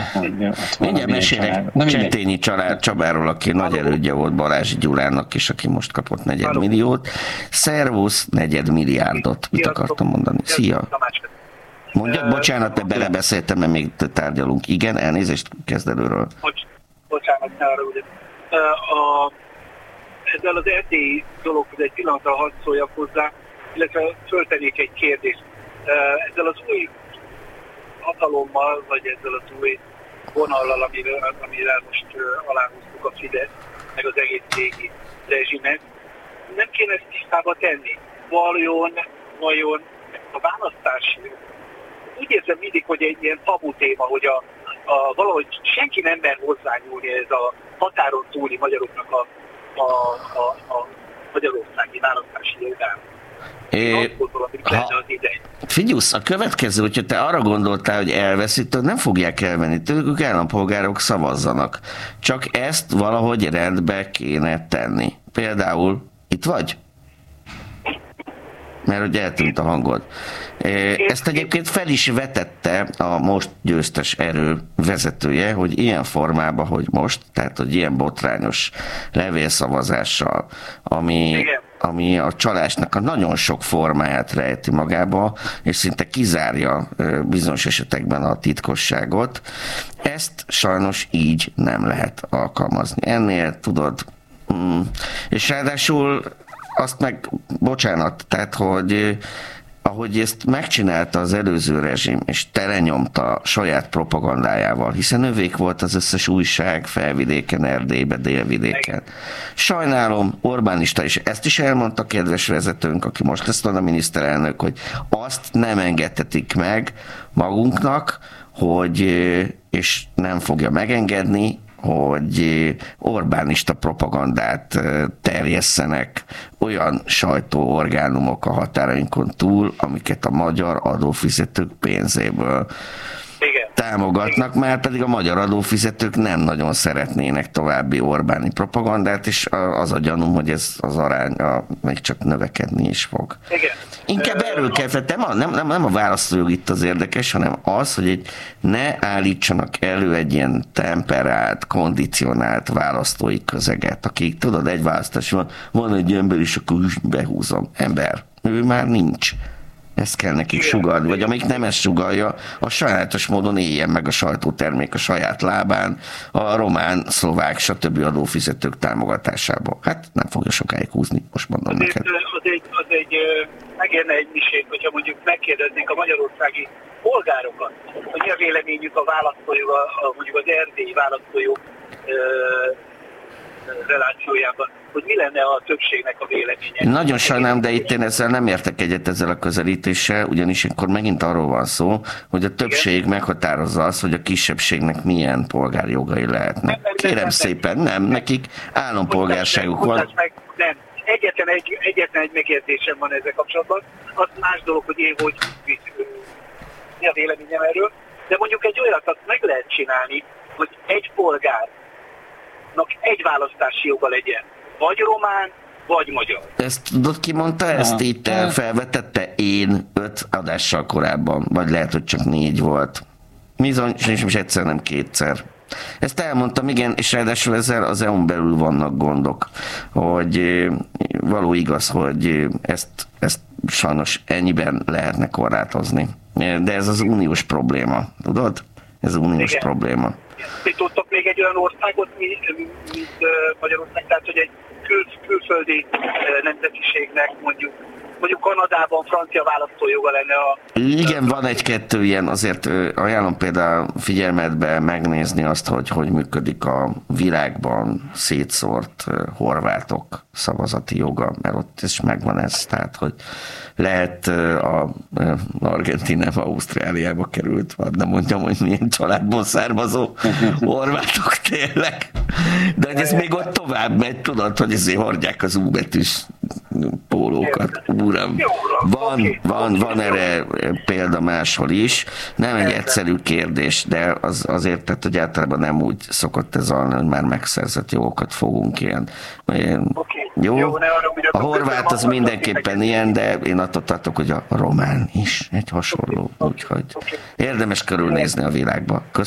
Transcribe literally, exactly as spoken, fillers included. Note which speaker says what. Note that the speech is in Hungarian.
Speaker 1: Mindjárt mesélek Csetényi család Csabáról, aki nagy elődje volt Balázs Gyulának, és aki most kapott negyedmilliót. Szervusz, negyedmilliárdot. Mit akartam mondani? Szia! Mondjad, bocsánat, te belebeszéltem, mert még tárgyalunk. Igen, elnézést, kezd előről.
Speaker 2: Bocs, bocsánat, ne arra ugye. A, ezzel az erdélyi dologhoz egy pillanatra hadd szóljak hozzá, illetve föltennék egy kérdést. Ezzel az új hatalommal, vagy ezzel az új vonallal, amivel, amivel most aláhúztuk a Fidesz, meg az egész régi rezsimet, nem kéne ezt tisztába tenni. Vajon, vajon a választási, úgy érzem mindig, hogy egy ilyen tabu téma, hogy a, a, valahogy senki nem mer hozzányúlni ez a határon túli magyaroknak a, a, a, a magyarországi választási jogára.
Speaker 1: É, Figyusz, a következő, hogyha te arra gondoltál, hogy elveszítőd, nem fogják elvenni tőlük, állampolgárok szavazzanak. Csak ezt valahogy rendbe kéne tenni. Például, itt vagy? Mert hogy eltűnt a hangod. Ezt egyébként fel is vetette a most győztes erő vezetője, hogy ilyen formában, hogy most, tehát hogy ilyen botrányos levélszavazással, ami, ami a csalásnak a nagyon sok formáját rejti magába, és szinte kizárja bizonyos esetekben a titkosságot, ezt sajnos így nem lehet alkalmazni. Ennél tudod, mm, és ráadásul azt meg, bocsánat, tehát, hogy ahogy ezt megcsinálta az előző rezsim, és telenyomta saját propagandájával, hiszen övék volt az összes újság Felvidéken, Erdélyben, Délvidéken. Sajnálom, Orbánista, és ezt is elmondta kedves vezetőnk, aki most lesz a miniszterelnök, hogy azt nem engedhetik meg magunknak, hogy, és nem fogja megengedni, hogy Orbánista propagandát terjesszenek olyan sajtóorgánumok a határainkon túl, amiket a magyar adófizetők pénzéből Igen. támogatnak, már pedig a magyar adófizetők nem nagyon szeretnének további Orbáni propagandát, és az a gyanúm, hogy ez az arány a, még csak növekedni is fog. Igen. Inkább erről kell, nem, nem, nem, nem a választójog itt az érdekes, hanem az, hogy egy, ne állítsanak elő egy ilyen temperált, kondicionált választói közeget, akik, tudod, egy választás van, van egy ember, és akkor behúzom. Ember, ő már nincs. Ezt kell nekik sugalni, vagy amelyik nem ezt sugalja, a sajátos módon éljen meg a sajtótermék a saját lábán, a román, szlovák, stb. Adófizetők támogatásába. Hát nem fogja sokáig húzni, most mondom
Speaker 2: az
Speaker 1: neked.
Speaker 2: Egy, az egy, az egy, megérne egy miség, hogyha mondjuk megkérdeznénk a magyarországi polgárokat, hogy mi a véleményük a választójog, a, a, mondjuk az erdélyi választójog relációjában, hogy mi lenne a többségnek a véleménye.
Speaker 1: Nagyon sajnálom, de itt én ezzel nem értek egyet ezzel a közelítéssel, ugyanis akkor megint arról van szó, hogy a többség Igen. meghatározza azt, hogy a kisebbségnek milyen polgári jogai lehetnek. Nem, Kérem nem, szépen, nem, nekik állampolgárságuk van.
Speaker 2: Meg, nem, egyetlen egy, egyetlen egy megérzésem van ezzel kapcsolatban, az más dolog, hogy én hogy mi a véleményem erről, de mondjuk egy olyat meg lehet csinálni, hogy egy polgár egy választási joga legyen. Vagy román, vagy magyar.
Speaker 1: Ezt tudod, ki mondta ezt? Itt felvetette én öt adással korábban. Vagy lehet, hogy csak négy volt. Bizony, és most egyszer, nem kétszer. Ezt elmondtam, igen, és ráadásul ezzel az é u-n belül vannak gondok, hogy való igaz, hogy ezt, ezt sajnos ennyiben lehetne korlátozni. De ez az uniós probléma, tudod? Ez az uniós igen. probléma.
Speaker 2: Mi tudtok még egy olyan országot, mint, mint Magyarország, tehát hogy egy kül, külföldi nemzetiségnek mondjuk, mondjuk Kanadában francia választójoga lenne a...
Speaker 1: Igen, van egy-kettő ilyen, azért ajánlom például figyelmetbe megnézni azt, hogy hogy működik a világban szétszórt horvátok szavazati joga, mert ott is megvan ez, tehát hogy lehet a Argentínába, Ausztráliába került, vagy nem mondjam, hogy milyen családból származó horvátok tényleg. De hogy ez még ott tovább megy, tudod, hogy ezért hordják az U betűs pólókat. Uram, van, van, van erre példa máshol is. Nem egy egyszerű kérdés, de az, azért, tehát, hogy általában nem úgy szokott ez alni, hogy már megszerzett jogokat fogunk ilyen. ilyen jó? A horvát az mindenképpen ilyen, de én attól tartok, hogy a román is egy hasonló. Úgyhogy érdemes körülnézni a világba.